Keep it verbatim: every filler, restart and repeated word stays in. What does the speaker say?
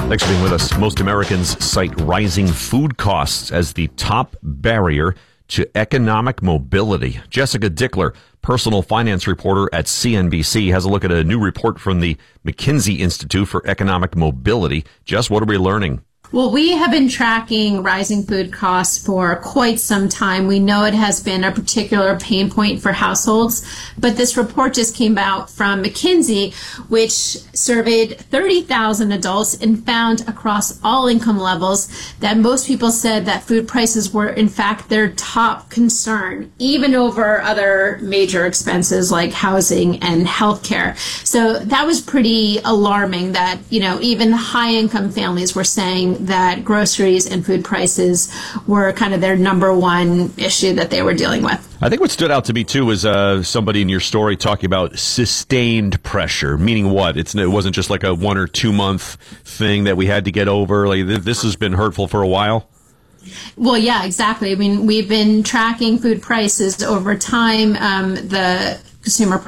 Thanks for being with us. Most Americans cite rising food costs as the top barrier to economic mobility. Jessica Dickler, personal finance reporter at C N B C, has a look at a new report from the McKinsey Institute for Economic Mobility. Jess, what are we learning? Well, we have been tracking rising food costs for quite some time. We know it has been a particular pain point for households, but this report just came out from McKinsey, which surveyed thirty thousand adults and found across all income levels that most people said that food prices were, in fact, their top concern, even over other major expenses like housing and healthcare. So that was pretty alarming that, you know, even high income families were saying that groceries and food prices were kind of their number one issue that they were dealing with. I think what stood out to me, too, was uh, somebody in your story talking about sustained pressure, meaning what? It's, it wasn't just like a one or two month thing that we had to get over. Like, this has been hurtful for a while. Well, yeah, exactly. I mean, we've been tracking food prices over time. Um, the Consumer